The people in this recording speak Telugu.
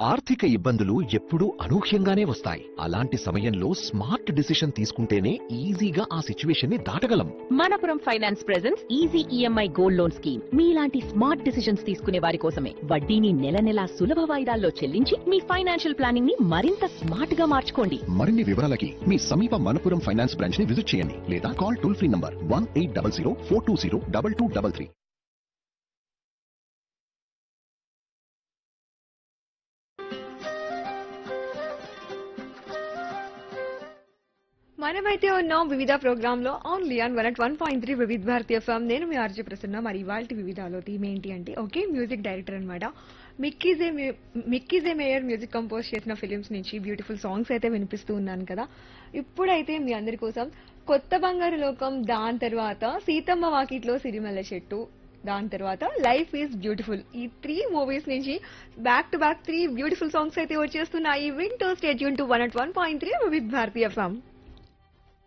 ఆర్థిక ఇబ్బందులు ఎప్పుడూ అనూహ్యంగానే వస్తాయి. అలాంటి సమయంలో స్మార్ట్ డిసిషన్ తీసుకుంటేనే ఈజీగా ఆ సిచ్యువేషన్ ని దాటగలం. Manappuram finance presents easy EMI gold loan scheme మీలాంటి స్మార్ట్ డిసిషన్స్ తీసుకునే వారి కోసమే. వడ్డీని నెల నెలా సులభ వాయిదాల్లో చెల్లించి మీ ఫైనాన్షియల్ ప్లానింగ్ ని మరింత స్మార్ట్ గా మార్చుకోండి. మరిన్ని వివరాలకి మీ సమీప మనపురం ఫైనాన్స్ బ్రాంచ్ ని విజిట్ చేయండి లేదా కాల్ టోల్ ఫ్రీ నంబర్ 1-800-420-2233. మనమైతే ఉన్నాం వివిధ ప్రోగ్రామ్ లో ఓన్లీ ఆన్ 101.3 వివిధ భారతీయ ఎఫ్ఎం. నేను మీ ఆర్జే ప్రసన్న. మరి ఇవాల్టి వివిధాలో థీమ్ ఏంటి అంటే ఒకే మ్యూజిక్ డైరెక్టర్ అన్నమాట. మిక్కీజే మేయర్ మ్యూజిక్ కంపోజ్ చేసిన ఫిలిమ్స్ నుంచి బ్యూటిఫుల్ సాంగ్స్ అయితే వినిపిస్తూ ఉన్నాను కదా. ఇప్పుడైతే మీ అందరి కోసం కొత్త బంగారు లోకం, దాని తర్వాత సీతమ్మ వాకిట్లో సిరిమల్ల చెట్టు, దాని తర్వాత లైఫ్ ఈజ్ బ్యూటిఫుల్, ఈ 3 మూవీస్ నుంచి back to back 3 beautiful songs అయితే వచ్చేస్తున్నాయి. వింటూ స్టే ట్యూన్ టు 101.3 వివిధ భారతీయ ఎఫ్ఎం.